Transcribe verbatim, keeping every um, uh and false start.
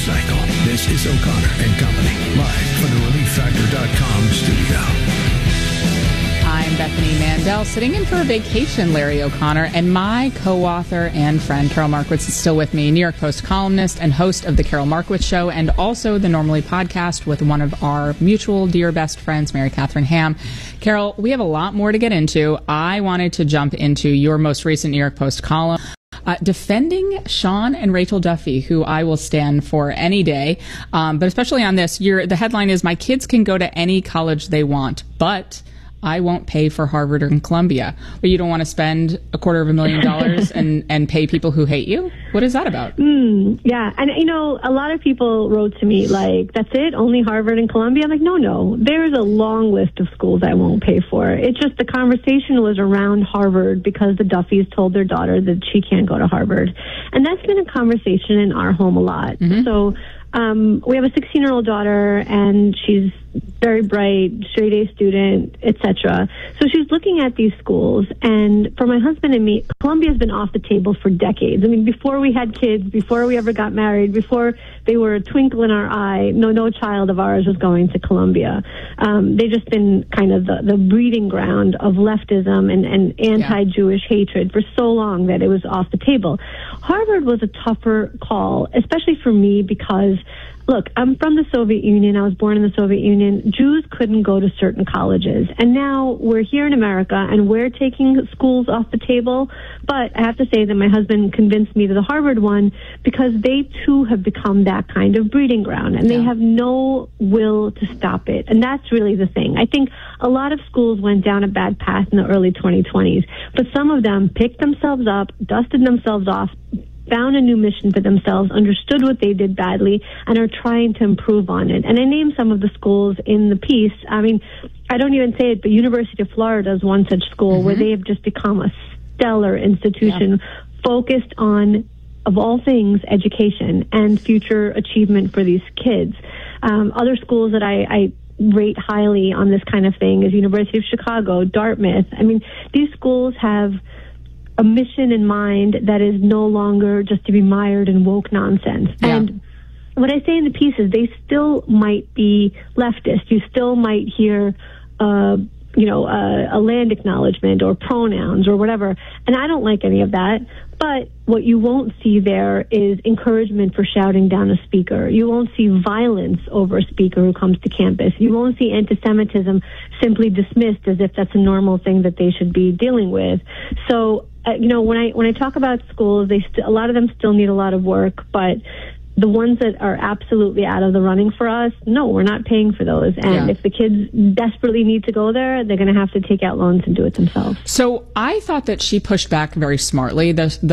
cycle. This is O'Connor and Company, live from the relief factor dot com studio. I'm Bethany Mandel, sitting in for a vacation, Larry O'Connor, and my co-author and friend, Carol Markowitz, is still with me, New York Post columnist and host of The Carol Markowitz Show, and also the Normally podcast with one of our mutual dear best friends, Mary Catherine Ham. Carol, we have a lot more to get into. I wanted to jump into your most recent New York Post column, Uh, defending Sean and Rachel Duffy, who I will stand for any day. Um, but especially on this, your, the headline is, "My kids can go to any college they want, but I won't pay for Harvard or Columbia." But you don't want to spend a quarter of a million dollars and, and pay people who hate you? What is that about? Mm, yeah. And, you know, a lot of people wrote to me like, that's it? Only Harvard and Columbia? I'm like, no, no. There's a long list of schools I won't pay for. It's just the conversation was around Harvard because the Duffys told their daughter that she can't go to Harvard. And that's been a conversation in our home a lot. Mm-hmm. So um, we have a sixteen-year-old daughter, and she's very bright, straight-A student, et cetera. So she's looking at these schools, and for my husband and me, Columbia's been off the table for decades. I mean, before we had kids, before we ever got married, before they were a twinkle in our eye, no, no child of ours was going to Columbia. Um, they've just been kind of the, the breeding ground of leftism and, and anti-Jewish yeah. hatred for so long that it was off the table. Harvard was a tougher call, especially for me, because look, I'm from the Soviet Union. I was born in the Soviet Union. Jews couldn't go to certain colleges. And now we're here in America, and we're taking schools off the table. But I have to say that my husband convinced me to the Harvard one because they, too, have become that kind of breeding ground. And yeah. they have no will to stop it. And that's really the thing. I think a lot of schools went down a bad path in the early twenty twenties. But some of them picked themselves up, dusted themselves off, found a new mission for themselves, understood what they did badly, and are trying to improve on it. And I named some of the schools in the piece. I mean, I don't even say it, but University of Florida is one such school mm-hmm. where they have just become a stellar institution yeah. focused on, of all things, education and future achievement for these kids. Um, other schools that I, I rate highly on this kind of thing is University of Chicago, Dartmouth. I mean, these schools have a mission in mind that is no longer just to be mired in woke nonsense. Yeah. And what I say in the piece is they still might be leftist. You still might hear, uh, you know, uh, a land acknowledgement or pronouns or whatever. And I don't like any of that. But what you won't see there is encouragement for shouting down a speaker. You won't see violence over a speaker who comes to campus. You won't see anti-Semitism simply dismissed as if that's a normal thing that they should be dealing with. So, uh, you know, when I when I talk about schools, they st- a lot of them still need a lot of work, but the ones that are absolutely out of the running for us, no, we're not paying for those. And yeah. if the kids desperately need to go there, they're going to have to take out loans and do it themselves. So I thought that she pushed back very smartly. The, the